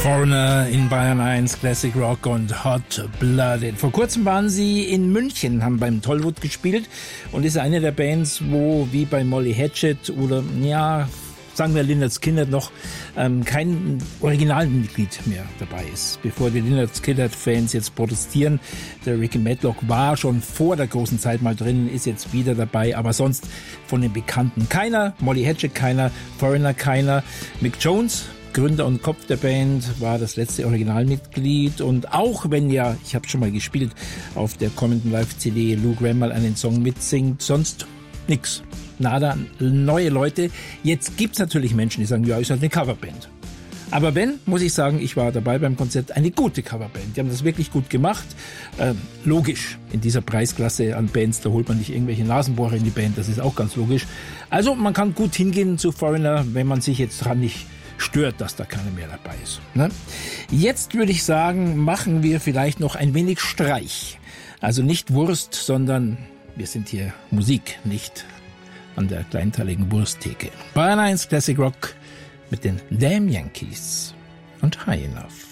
Foreigner in Bayern 1, Classic Rock und Hot Blooded. Vor kurzem waren sie in München, haben beim Tollwood gespielt und ist eine der Bands, wo wie bei Molly Hatchet oder, ja, sagen wir Lynyrd Skynyrd noch, kein Originalmitglied mehr dabei ist. Bevor die Lynyrd Skynyrd-Fans jetzt protestieren, der Ricky Medlock war schon vor der großen Zeit mal drin, ist jetzt wieder dabei, aber sonst von den Bekannten keiner, Molly Hatchet keiner, Foreigner keiner, Mick Jones, Gründer und Kopf der Band, war das letzte Originalmitglied und auch wenn ja, ich habe schon mal gespielt, auf der kommenden Live-CD Lou Gramm mal einen Song mitsingt, sonst nix. Nada, neue Leute. Jetzt gibt's natürlich Menschen, die sagen, ja, ist halt eine Coverband. Aber wenn, muss ich sagen, ich war dabei beim Konzert, eine gute Coverband. Die haben das wirklich gut gemacht. Logisch, in dieser Preisklasse an Bands, da holt man nicht irgendwelche Nasenbohrer in die Band, das ist auch ganz logisch. Also man kann gut hingehen zu Foreigner, wenn man sich jetzt dran nicht stört, dass da keiner mehr dabei ist. Ne? Jetzt würde ich sagen, machen wir vielleicht noch ein wenig Streich. Also nicht Wurst, sondern wir sind hier Musik, nicht an der kleinteiligen Wursttheke. Bayern 1 Classic Rock mit den Damn Yankees und High Enough.